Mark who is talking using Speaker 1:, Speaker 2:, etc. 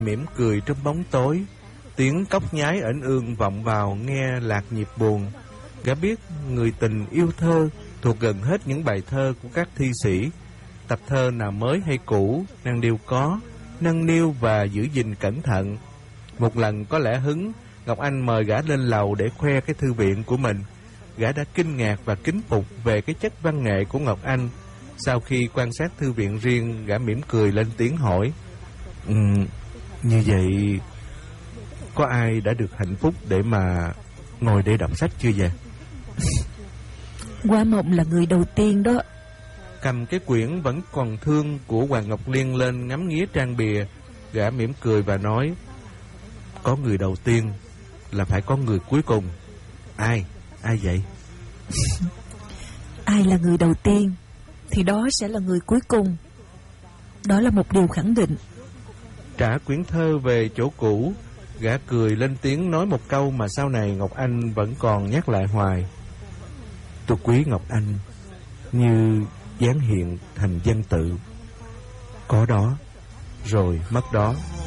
Speaker 1: mỉm cười trong bóng tối. Tiếng cóc nhái ẩn ương vọng vào nghe lạc nhịp buồn. Gã biết người tình yêu thơ thuộc gần hết những bài thơ của các thi sĩ. Tập thơ nào mới hay cũ, nàng đều có, nâng niu và giữ gìn cẩn thận. Một lần có lẽ hứng, Ngọc Anh mời gã lên lầu để khoe cái thư viện của mình. Gã đã kinh ngạc và kính phục về cái chất văn nghệ của Ngọc Anh. Sau khi quan sát thư viện riêng, gã mỉm cười lên tiếng hỏi: như vậy, có ai đã được hạnh phúc để mà ngồi để đọc sách chưa vậy?
Speaker 2: Hoa Mộng là người đầu tiên đó.
Speaker 1: Cầm cái quyển vẫn còn thương của Hoàng Ngọc Liên lên ngắm nghía trang bìa, gã mỉm cười và nói: có người đầu tiên là phải có người cuối cùng. Ai vậy?
Speaker 2: Ai là người đầu tiên thì đó sẽ là người cuối cùng. Đó là một điều khẳng định.
Speaker 1: Trả quyển thơ về chỗ cũ, gã cười lên tiếng nói một câu mà sau này Ngọc Anh vẫn còn nhắc lại hoài: tôi quý Ngọc Anh như dáng hiện thành văn tự, có đó rồi mất đó.